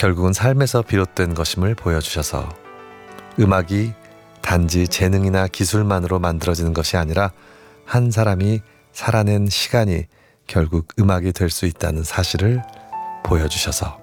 결국은 삶에서 비롯된 것임을 보여주셔서 음악이 단지 재능이나 기술만으로 만들어지는 것이 아니라 한 사람이 살아낸 시간이 결국 음악이 될 수 있다는 사실을 보여주셔서